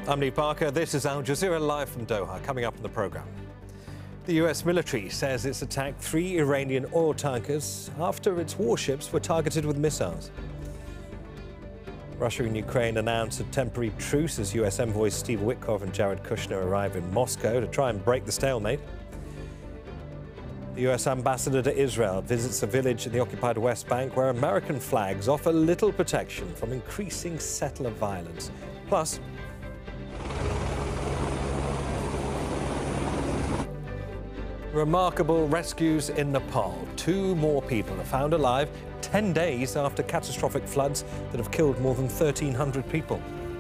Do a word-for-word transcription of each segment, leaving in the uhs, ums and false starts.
I'm Neve Parker. This is Al Jazeera live from Doha. Coming up on the programme. The U S military says it's attacked three Iranian oil tankers after its warships were targeted with missiles. Russia and Ukraine announced a temporary truce as U S envoys Steve Witkoff and Jared Kushner arrive in Moscow to try and break the stalemate. The U S ambassador to Israel visits a village in the occupied West Bank where American flags offer little protection from increasing settler violence. Plus, remarkable rescues in Nepal. Two more people are found alive ten days after catastrophic floods that have killed more than thirteen hundred people.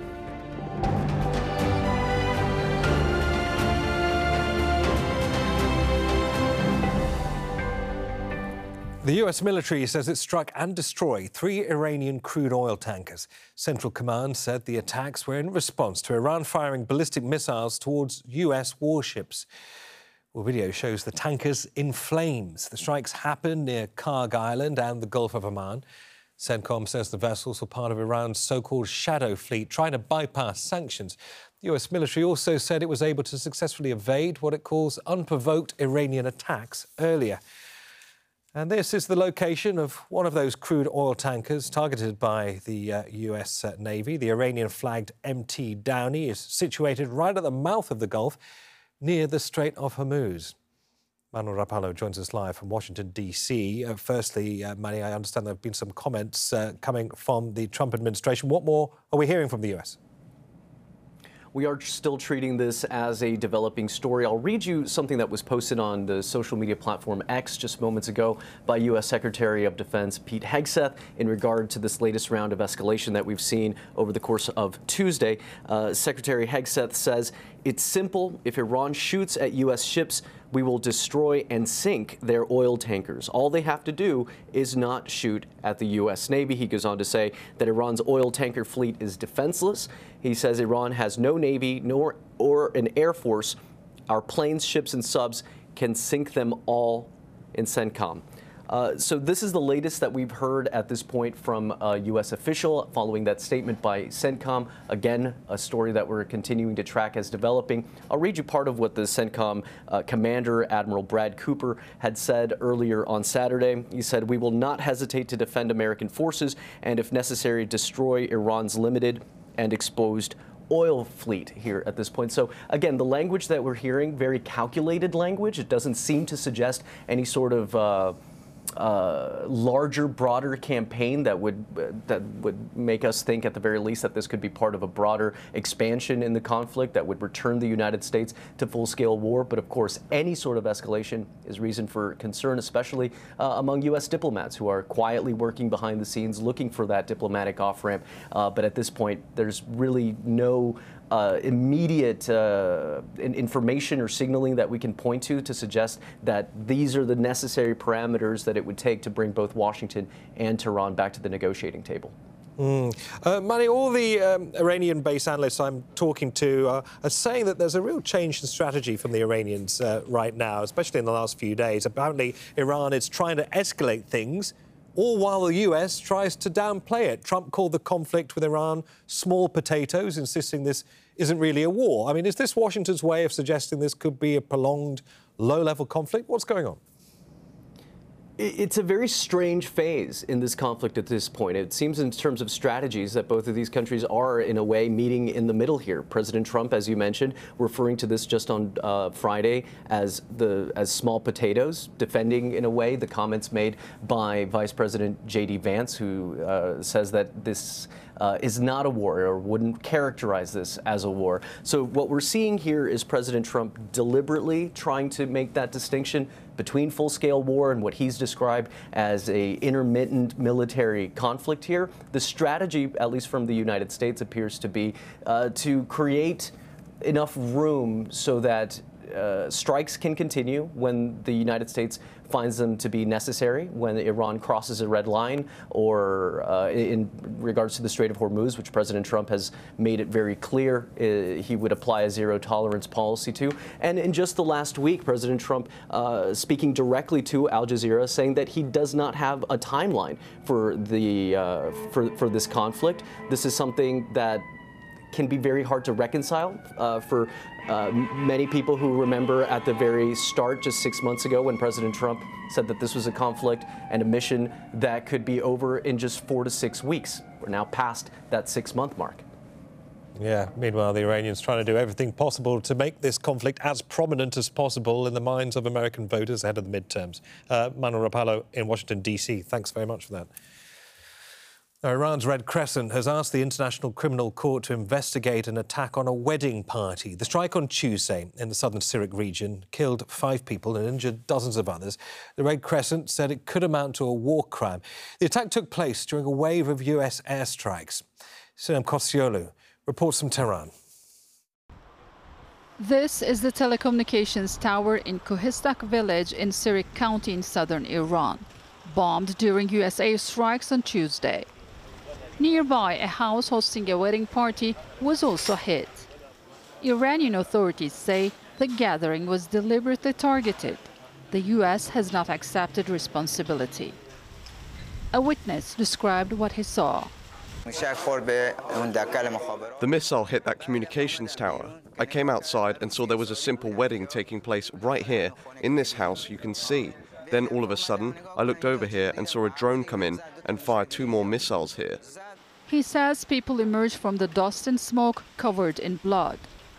The U S military says it struck and destroyed three Iranian crude oil tankers. Central Command said the attacks were in response to Iran firing ballistic missiles towards U S warships. Well, video shows the tankers in flames. The strikes happened near Karg Island and the Gulf of Oman. CENTCOM says the vessels were part of Iran's so-called shadow fleet, trying to bypass sanctions. The U S military also said it was able to successfully evade what it calls unprovoked Iranian attacks earlier. And this is the location of one of those crude oil tankers targeted by the uh, U S uh, Navy. The Iranian-flagged M T Downey is situated right at the mouth of the Gulf, near the Strait of Hormuz. Manuel Rapallo joins us live from Washington, D C. Uh, firstly, uh, Manny, I understand there have been some comments uh, coming from the Trump administration. What more are we hearing from the U S? We are still treating this as a developing story. I'll read you something that was posted on the social media platform X just moments ago by U S Secretary of Defense Pete Hegseth in regard to this latest round of escalation that we've seen over the course of Tuesday. Uh, Secretary Hegseth says, "It's simple. If Iran shoots at U S ships, we will destroy and sink their oil tankers. All they have to do is not shoot at the U S Navy." He goes on to say that Iran's oil tanker fleet is defenseless. He says Iran has no Navy nor or an Air Force. Our planes, ships, and subs can sink them all in CENTCOM. Uh, so this is the latest that we've heard at this point from a U S official following that statement by CENTCOM. Again, a story that we're continuing to track as developing. I'll read you part of what the CENTCOM uh, commander, Admiral Brad Cooper, had said earlier on Saturday. He said, "We will not hesitate to defend American forces and, if necessary, destroy Iran's limited and exposed oil fleet here at this point." So again, the language that we're hearing, very calculated language. It doesn't seem to suggest any sort of uh, uh, larger, broader campaign that would uh, that would make us think, at the very least, that this could be part of a broader expansion in the conflict that would return the United States to full-scale war. But of course, any sort of escalation is reason for concern, especially uh, among U S diplomats who are quietly working behind the scenes, looking for that diplomatic off-ramp. Uh, but at this point, there's really no Uh, immediate uh, information or signaling that we can point to to suggest that these are the necessary parameters that it would take to bring both Washington and Tehran back to the negotiating table. Mm. Uh, Manny, all the um, Iranian-based analysts I'm talking to uh, are saying that there's a real change in strategy from the Iranians uh, right now, especially in the last few days. Apparently, Iran is trying to escalate things, all while the U S tries to downplay it. Trump called the conflict with Iran small potatoes, insisting this isn't really a war. I mean, is this Washington's way of suggesting this could be a prolonged, low-level conflict? What's going on? It's a very strange phase in this conflict at this point. It seems in terms of strategies that both of these countries are, in a way, meeting in the middle here. President Trump, as you mentioned, referring to this just on uh, Friday as the as small potatoes, defending, in a way, the comments made by Vice President J D Vance, who uh, says that this Uh, is not a war, or wouldn't characterize this as a war. So what we're seeing here is President Trump deliberately trying to make that distinction between full-scale war and what he's described as a intermittent military conflict here. The strategy, at least from the United States, appears to be uh, to create enough room so that uh, strikes can continue when the United States finds them to be necessary, when Iran crosses a red line, or uh, in regards to the Strait of Hormuz, which President Trump has made it very clear uh, he would apply a zero-tolerance policy to. And in just the last week, President Trump uh, speaking directly to Al Jazeera, saying that he does not have a timeline for the uh, for, for this conflict. This is something that can be very hard to reconcile uh, for uh, many people who remember at the very start, just six months ago, when President Trump said that this was a conflict and a mission that could be over in just four to six weeks. We're now past that six-month mark. Yeah, meanwhile, the Iranians trying to do everything possible to make this conflict as prominent as possible in the minds of American voters ahead of the midterms. Uh, Manuel Rapallo in Washington, D C, thanks very much for that. Now, Iran's Red Crescent has asked the International Criminal Court to investigate an attack on a wedding party. The strike on Tuesday in the southern Syriac region killed five people and injured dozens of others. The Red Crescent said it could amount to a war crime. The attack took place during a wave of U S airstrikes. Sinem Kosiolu reports from Tehran. This is the telecommunications tower in Kohistak village in Syriac County in southern Iran, bombed during U S airstrikes on Tuesday. Nearby, a house hosting a wedding party was also hit. Iranian authorities say the gathering was deliberately targeted. The U S has not accepted responsibility. A witness described what he saw. The missile hit that communications tower. I came outside and saw there was a simple wedding taking place right here, in this house you can see. Then all of a sudden, I looked over here and saw a drone come in and fire two more missiles here. He says people emerged from the dust and smoke covered in blood.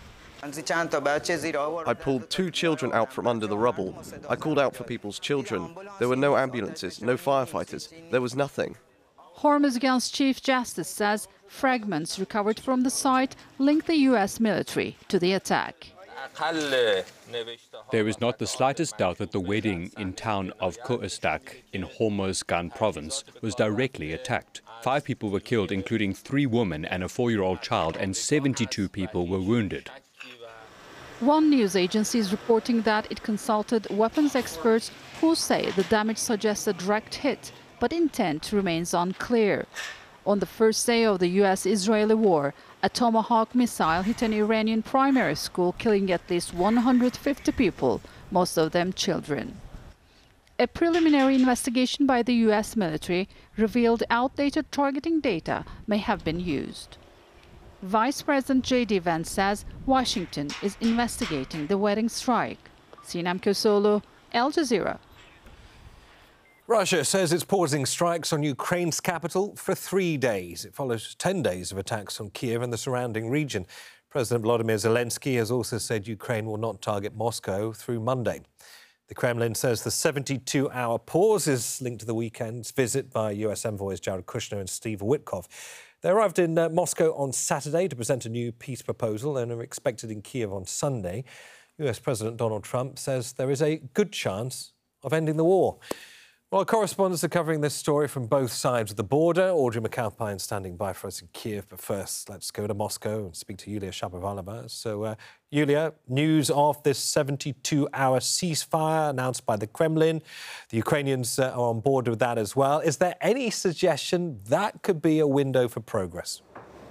I pulled two children out from under the rubble. I called out for people's children. There were no ambulances, no firefighters. There was nothing. Hormuzgan's Chief Justice says fragments recovered from the site link the U S military to the attack. There is not the slightest doubt that the wedding in town of Kohistak in Hormuzgan province was directly attacked. Five people were killed, including three women and a four-year-old child, and seventy-two people were wounded. One news agency is reporting that it consulted weapons experts who say the damage suggests a direct hit, but intent remains unclear. On the first day of the U S-Israeli war, a Tomahawk missile hit an Iranian primary school, killing at least one hundred fifty people, most of them children. A preliminary investigation by the U S military revealed outdated targeting data may have been used. Vice President J D Vance says Washington is investigating the wedding strike. Sinem Kosiolu, Al Jazeera. Russia says it's pausing strikes on Ukraine's capital for three days. It follows ten days of attacks on Kiev and the surrounding region. President Volodymyr Zelensky has also said Ukraine will not target Moscow through Monday. The Kremlin says the seventy-two hour pause is linked to the weekend's visit by U S envoys Jared Kushner and Steve Witkoff. They arrived in uh, Moscow on Saturday to present a new peace proposal and are expected in Kiev on Sunday. U S President Donald Trump says there is a good chance of ending the war. Well, correspondents are covering this story from both sides of the border. Audrey McAlpine standing by for us in Kiev. But first, let's go to Moscow and speak to Yulia Shapovalova. So, uh, Yulia, news of this seventy-two hour ceasefire announced by the Kremlin. The Ukrainians uh, are on board with that as well. Is there any suggestion that could be a window for progress?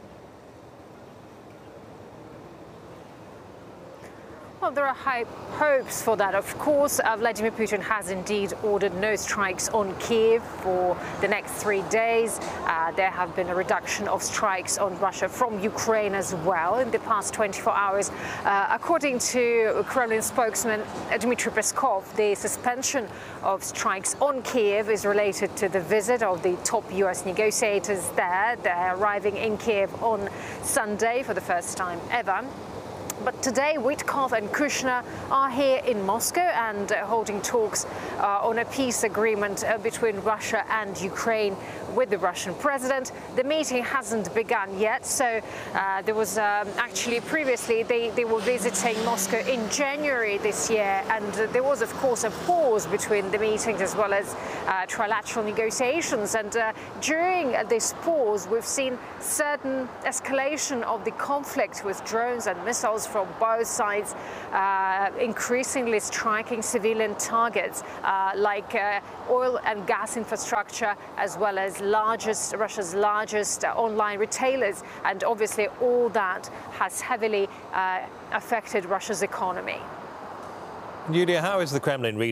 Well, there are high hopes for that. Of course, uh, Vladimir Putin has indeed ordered no strikes on Kiev for the next three days. Uh, there have been a reduction of strikes on Russia from Ukraine as well in the past twenty-four hours. Uh, according to Kremlin spokesman Dmitry Peskov, the suspension of strikes on Kiev is related to the visit of the top U S negotiators there. They're arriving in Kiev on Sunday for the first time ever. But today, Witkoff and Kushner are here in Moscow and uh, holding talks uh, on a peace agreement uh, between Russia and Ukraine with the Russian president. The meeting hasn't begun yet, so uh, there was um, actually previously they, they were visiting Moscow in January this year, and uh, there was, of course, a pause between the meetings as well as uh, trilateral negotiations. And uh, during this pause, we've seen certain escalation of the conflict with drones and missiles from both sides, uh, increasingly striking civilian targets uh, like uh, oil and gas infrastructure, as well as largest Russia's largest uh, online retailers. And obviously all that has heavily uh, affected Russia's economy. Yulia, how is the Kremlin reading